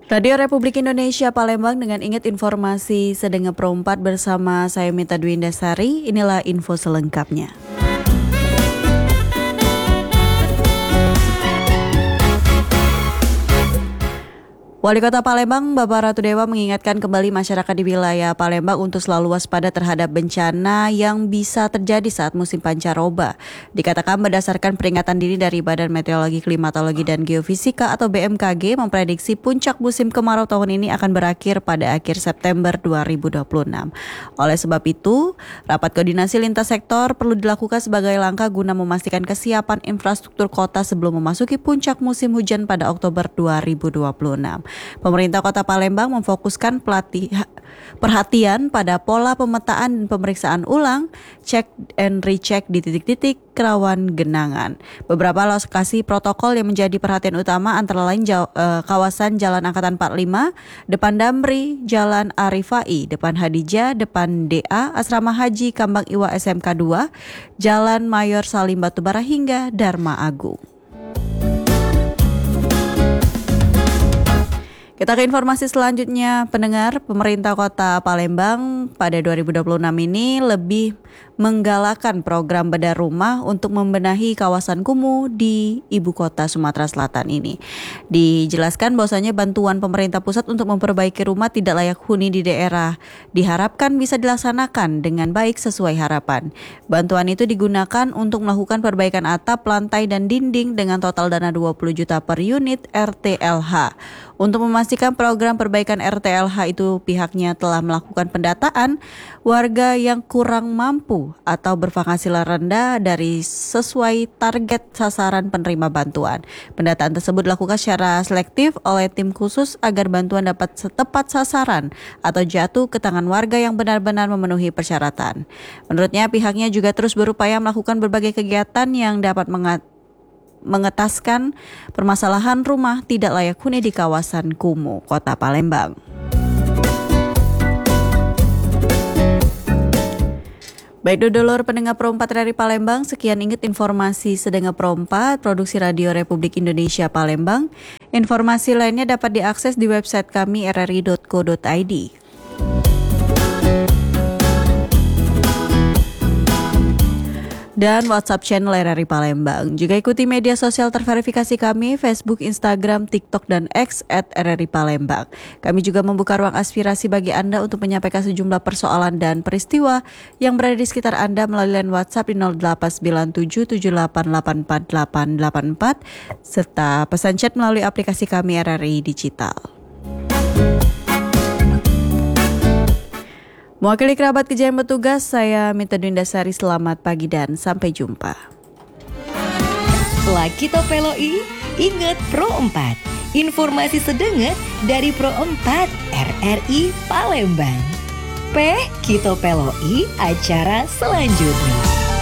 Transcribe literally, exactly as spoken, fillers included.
Radio Republik Indonesia Palembang dengan ingat informasi Sedenge Pro empat bersama saya Mita Dwindasari. Inilah info selengkapnya. Wali Kota Palembang, Bapak Ratu Dewa mengingatkan kembali masyarakat di wilayah Palembang untuk selalu waspada terhadap bencana yang bisa terjadi saat musim pancaroba. Dikatakan berdasarkan peringatan dini dari Badan Meteorologi, Klimatologi, dan Geofisika atau B M K G memprediksi puncak musim kemarau tahun ini akan berakhir pada akhir September dua ribu dua puluh enam. Oleh sebab itu, rapat koordinasi lintas sektor perlu dilakukan sebagai langkah guna memastikan kesiapan infrastruktur kota sebelum memasuki puncak musim hujan pada Oktober dua ribu dua puluh enam. Pemerintah Kota Palembang memfokuskan pelatih, perhatian pada pola pemetaan dan pemeriksaan ulang, cek and recheck di titik-titik rawan genangan. Beberapa lokasi protokol yang menjadi perhatian utama antara lain jauh, eh, kawasan Jalan Angkatan empat puluh lima, depan Damri, Jalan Arifai, depan Hadijah, depan D A, Asrama Haji Kambang Iwa S M K dua, Jalan Mayor Salim Batubara hingga Dharma Agung. Kita ke informasi selanjutnya, pendengar. Pemerintah Kota Palembang pada dua ribu dua puluh enam ini lebih menggalakkan program bedah rumah untuk membenahi kawasan kumuh di ibu kota Sumatera Selatan ini. Dijelaskan bahwasanya bantuan pemerintah pusat untuk memperbaiki rumah tidak layak huni di daerah diharapkan bisa dilaksanakan dengan baik sesuai harapan. Bantuan itu digunakan untuk melakukan perbaikan atap, lantai, dan dinding dengan total dana dua puluh juta per unit R T L H. Untuk memastikan program perbaikan R T L H itu pihaknya telah melakukan pendataan warga yang kurang mampu atau berpenghasilan rendah dari sesuai target sasaran penerima bantuan. Pendataan tersebut dilakukan secara selektif oleh tim khusus agar bantuan dapat tepat sasaran atau jatuh ke tangan warga yang benar-benar memenuhi persyaratan. Menurutnya pihaknya juga terus berupaya melakukan berbagai kegiatan yang dapat mengat mengetaskan permasalahan rumah tidak layak huni di kawasan kumuh Kota Palembang. Baik dulur pendengar Pro empat dari Palembang, sekian ingat informasi Sedenge Pro empat, produksi Radio Republik Indonesia Palembang. Informasi lainnya dapat diakses di website kami r r i dot co dot i d. Dan WhatsApp channel R R I Palembang. Juga ikuti media sosial terverifikasi kami, Facebook, Instagram, TikTok, dan X at R R I Palembang. Kami juga membuka ruang aspirasi bagi Anda untuk menyampaikan sejumlah persoalan dan peristiwa yang berada di sekitar Anda melalui line WhatsApp di nol delapan sembilan tujuh tujuh delapan delapan empat delapan delapan empat serta pesan chat melalui aplikasi kami R R I Digital. Mewakili kerabat kerja yang bertugas, saya Mita Dwindasari, selamat pagi dan sampai jumpa. Setelah kita peloi, ingat Pro empat. Informasi sedenget dari Pro empat R R I Palembang. Peh, kita peloi acara selanjutnya.